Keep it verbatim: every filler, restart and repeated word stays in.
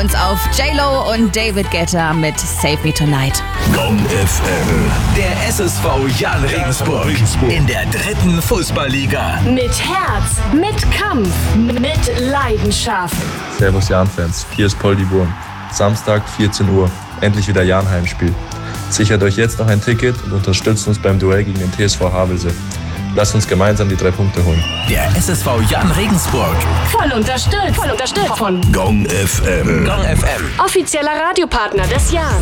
uns auf J-Lo und David Guetta mit Save Me Tonight. Gong F M, der S S V Jahn Regensburg in der dritten Fußballliga. Mit Herz, mit Kampf, mit Leidenschaft. Servus Jahn-Fans, hier ist Paul die Wurm. Samstag, vierzehn Uhr, endlich wieder Jahn-Heimspiel. Sichert euch jetzt noch ein Ticket und unterstützt uns beim Duell gegen den T S V Havelse. Lasst uns gemeinsam die drei Punkte holen. Der S S V Jahn Regensburg. Voll unterstützt, voll unterstützt von Gong F M. Gong F M. offizieller Radiopartner des Jahn.